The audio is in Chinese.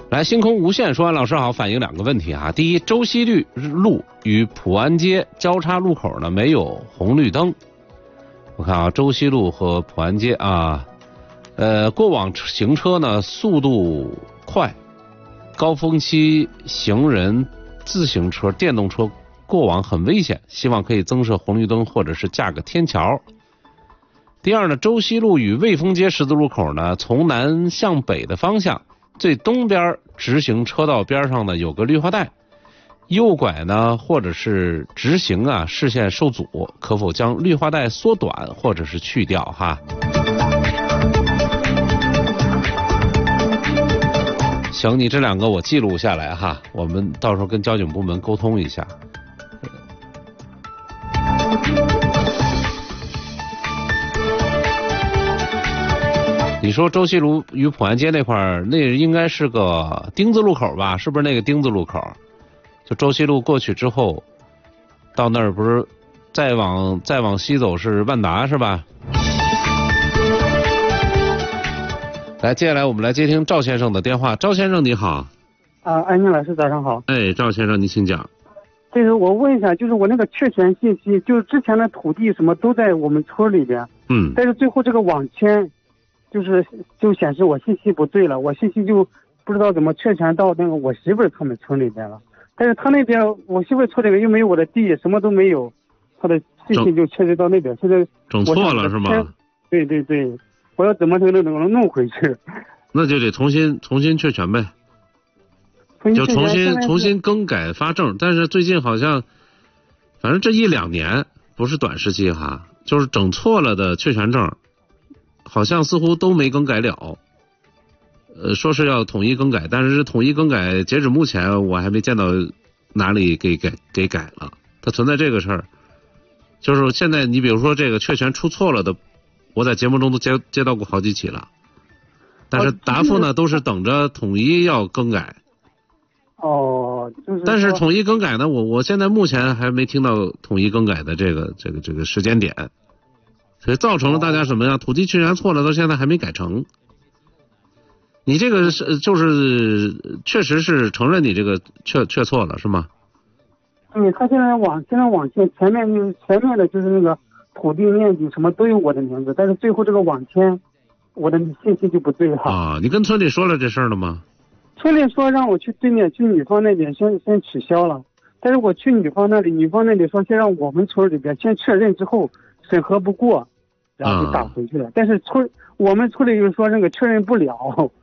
来，星空无限说，安老师好，反映两个问题啊。第一，周西路与普安街交叉路口呢没有红绿灯。我看啊，周西路和普安街啊，过往行车呢速度快，高峰期行人、自行车、电动车过往很危险，希望可以增设红绿灯或者是架个天桥。第二呢，周西路与卫风街十字路口呢，从南向北的方向，最东边直行车道边上呢有个绿化带，右拐呢或者是直行啊视线受阻，可否将绿化带缩短或者是去掉哈？行，你这两个我记录下来哈，我们到时候跟交警部门沟通一下。你说周西路与普安街那块儿，那应该是个丁字路口吧？是不是那个丁字路口？就周西路过去之后，到那儿不是再往西走是万达是吧？来，接下来我们来接听赵先生的电话。赵先生你好。 安宁老师早上好。 哎，赵先生你请讲。 就是我问一下，就是我那个确权信息，就是之前的土地什么都在我们村里边，但是最后这个网签。就显示我信息不对了，我信息就不知道怎么确权到那个我媳妇儿他们村里边了，但是他那边我媳妇儿村里边又没有我的地，什么都没有，他的信息就确实到那边，现在整错了是吗？ 对对对，我要怎么才能弄回去？ 那就得重新确权呗，就重新更改发证，但是最近好像，反正这1-2年不是短时期哈，就是整错了的确权证。好像似乎都没更改了，说是要统一更改，但是统一更改截止目前我还没见到哪里给改了，它存在这个事儿。就是现在你比如说这个确权出错了的，我在节目中都接到过好几起了，但是答复呢都是等着统一要更改。 就是。 但是统一更改呢，我现在目前还没听到统一更改的这个时间点。所以造成了大家什么呀？土地确权错了，到现在还没改成。你这个就是确实是承认你这个确错了是吗？ 对，他现在网签前面的就是那个土地面积什么都有我的名字，但是最后这个网签我的信息就不对了。 啊，你跟村里说了这事儿了吗？ 村里说让我去对面去女方那边先取消了，但是我去女方那里说先让我们村里边先确认之后审核不过。然后就打回去了，但是我们村里又说那个确认不了。